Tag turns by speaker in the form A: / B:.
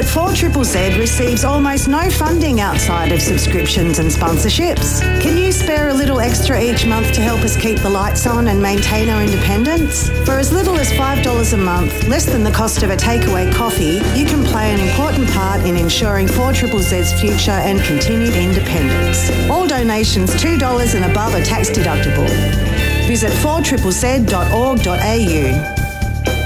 A: 4ZZZ receives almost no funding outside of subscriptions and sponsorships. Can you spare a little extra each month to help us keep the lights on and maintain our independence? For as little as $5 a month, less than the cost of a takeaway coffee, you can play an important part in ensuring 4ZZZ's future and continued independence. All donations $2 and above are tax deductible. Visit 4ZZZ.org.au.